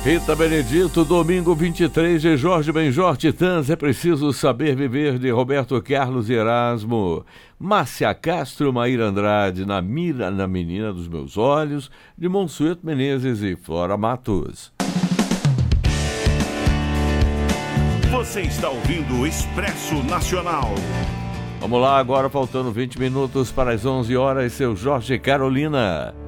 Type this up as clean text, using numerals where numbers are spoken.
Rita Benedito, domingo 23 de Jorge Benjor, Titãs, É Preciso Saber Viver, de Roberto Carlos e Erasmo. Márcia Castro, Maíra Andrade, Na Mira, na Menina dos Meus Olhos, de Monsueto Menezes e Flora Matos. Você está ouvindo o Expresso Nacional. Vamos lá, agora faltando 20 minutos para as 11 horas, seu Jorge Carolina.